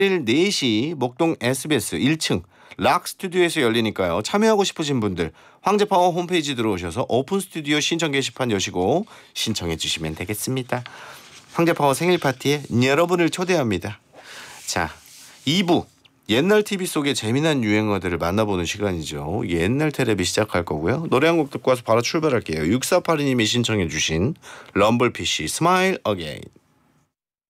내일 4시 목동 SBS 1층 락 스튜디오에서 열리니까요. 참여하고 싶으신 분들 황제파워 홈페이지 들어오셔서 오픈 스튜디오 신청 게시판 여시고 신청해 주시면 되겠습니다. 황제파워 생일 파티에 여러분을 초대합니다. 자, 2부 옛날 TV 속의 재미난 유행어들을 만나보는 시간이죠. 옛날 테레비 시작할 거고요. 노래 한 곡 듣고 와서 바로 출발할게요. 6482님이 신청해 주신 럼블피쉬 스마일 어게인.